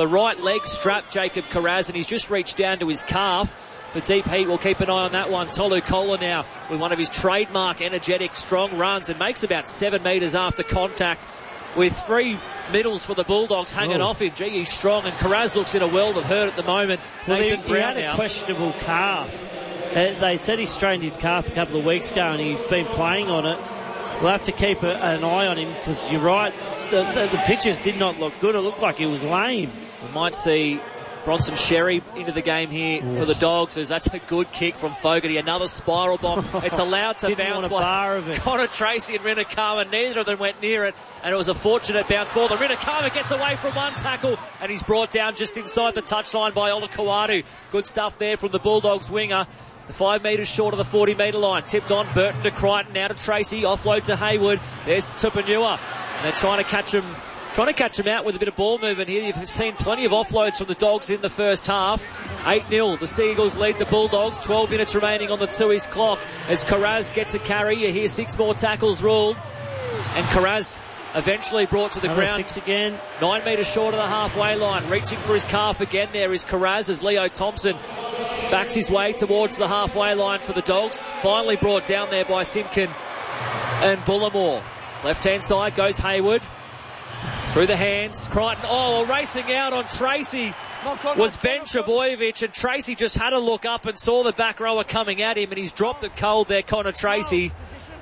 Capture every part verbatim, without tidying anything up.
the right leg strap, Jacob Carraz, and he's just reached down to his calf. For deep heat, we'll keep an eye on that one. Tolu Kola now with one of his trademark energetic strong runs and makes about seven metres after contact with three middles for the Bulldogs hanging oh. off him. Gee, he's strong, and Carraz looks in a world of hurt at the moment. Well, Nathan he, he Brown had a now. questionable calf. Uh, they said he strained his calf a couple of weeks ago and he's been playing on it. We'll have to keep a, an eye on him because you're right, the, the, the pictures did not look good. It looked like he was lame. We might see Bronson Sherry into the game here Oof. for the Dogs, as that's a good kick from Fogarty. Another spiral bomb. It's allowed to Didn't bounce want a bar of it. Connor Tracy and Rinakama. Neither of them went near it, and it was a fortunate bounce for them. Rinakama gets away from one tackle, and he's brought down just inside the touchline by Ola Kawadu. Good stuff there from the Bulldogs winger. The five metres short of the forty metre line. Tipped on, Burton to Crichton, now to Tracy, offload to Hayward. There's Tupanua. And they're trying to catch him Trying to catch him out with a bit of ball movement here. You've seen plenty of offloads from the Dogs in the first half. eight nil. The Seagulls lead the Bulldogs. twelve minutes remaining on the Tui's clock as Carraz gets a carry. You hear six more tackles ruled. And Carraz eventually brought to the Another ground. Six again. Nine metres short of the halfway line. Reaching for his calf again there is Carraz as Leo Thompson backs his way towards the halfway line for the Dogs. Finally brought down there by Simpkin and Bullimore. Left-hand side goes Hayward. Through the hands, Crichton, oh, racing out on Tracy was Ben Trebojevic, and Tracy just had a look up and saw the back rower coming at him, and he's dropped it cold there, Connor Tracy.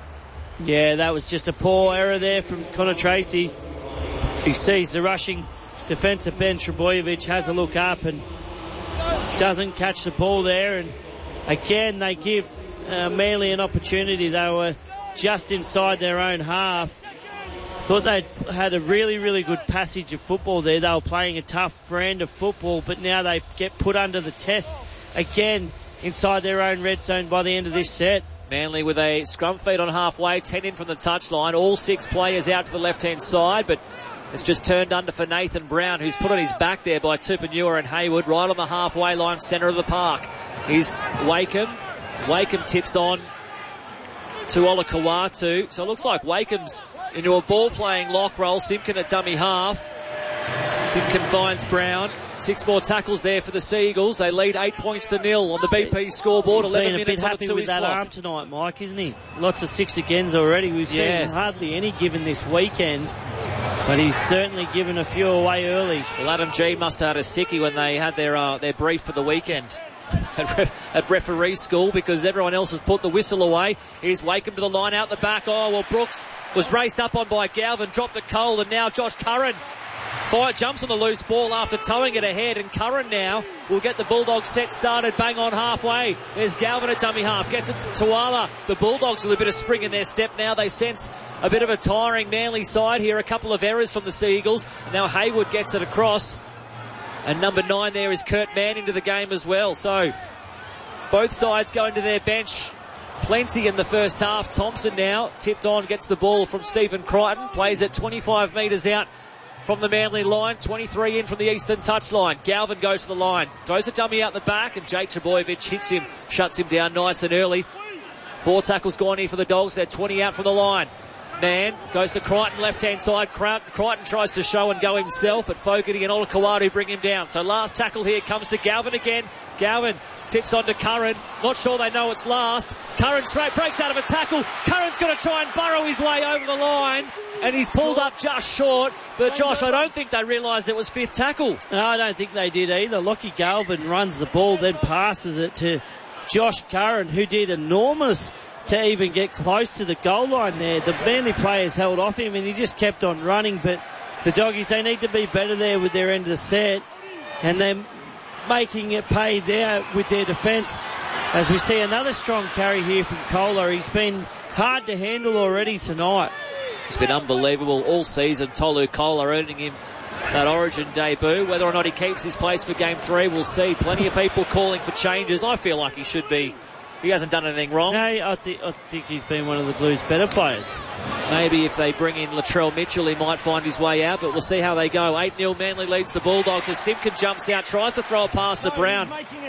Yeah, that was just a poor error there from Connor Tracy. He sees the rushing defensive Ben Trebojevic, has a look up and doesn't catch the ball there, and again they give uh, Manly an opportunity. They were just inside their own half. Thought they'd had a really, really good passage of football there. They were playing a tough brand of football, but now they get put under the test again inside their own red zone by the end of this set. Manly with a scrum feed on halfway, ten in from the touchline. All six players out to the left-hand side, but it's just turned under for Nathan Brown, who's put on his back there by Tupanua and Hayward, right on the halfway line, centre of the park. Is Wakeham. Wakeham tips on to Ola Kawatu. So it looks like Wakeham's into a ball-playing lock roll. Simpkin at dummy half. Simpkin finds Brown. Six more tackles there for the Seagulls. They lead eight points to nil on the B P scoreboard. He's eleven been a minutes bit happy on the with that clock. arm tonight, Mike, isn't he? Lots of six agains already. We've yes. seen hardly any given this weekend, but he's certainly given a few away early. Well, Adam G must have had a sickie when they had their uh, their brief for the weekend at, ref, at referee school, because everyone else has put the whistle away. Here's Wakeham to the line out the back. Oh, well, Brooks was raced up on by Galvin, dropped it cold, and now Josh Curran fire, jumps on the loose ball after towing it ahead, and Curran now will get the Bulldogs set started bang on halfway. There's Galvin at dummy half, gets it to Tuala. The Bulldogs with a bit of spring in their step now. They sense a bit of a tiring Manly side here. A couple of errors from the Seagulls. Now Hayward gets it across. And number nine there is Kurt Mann into the game as well. So both sides going to their bench. Plenty in the first half. Thompson now tipped on, gets the ball from Stephen Crichton. Plays it twenty-five metres out from the Manly line. twenty-three in from the eastern touchline. Galvin goes to the line. Throws a dummy out the back, and Jake Trebojevic hits him. Shuts him down nice and early. Four tackles gone here for the Dogs. They're twenty out from the line. Man goes to Crichton, left-hand side. Crichton tries to show and go himself, but Fogarty and Ola Kawadu bring him down. So last tackle here comes to Galvin again. Galvin tips on to Curran. Not sure they know it's last. Curran straight breaks out of a tackle. Curran's going to try and burrow his way over the line, and he's pulled up just short. But Josh, I don't think they realised it was fifth tackle. No, I don't think they did either. Lockie Galvin runs the ball, then passes it to Josh Curran, who did enormous to even get close to the goal line there. The Manly players held off him and he just kept on running, but the Doggies, they need to be better there with their end of the set, and they're making it pay there with their defence. As we see another strong carry here from Kohler. He's been hard to handle already tonight. It's been unbelievable all season. Tolu Kohler earning him that Origin debut. Whether or not he keeps his place for game three, we'll see. Plenty of people calling for changes. I feel like he should be. He hasn't done anything wrong. No, I, th- I think he's been one of the Blues' better players. Maybe if they bring in Latrell Mitchell, he might find his way out, but we'll see how they go. eight nil Manly leads the Bulldogs as Simpkin jumps out, tries to throw a pass to Brown.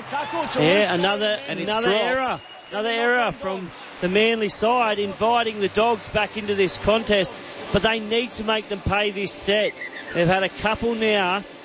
Yeah, another, and another error. Another error from the Manly side, inviting the Dogs back into this contest, but they need to make them pay this set. They've had a couple now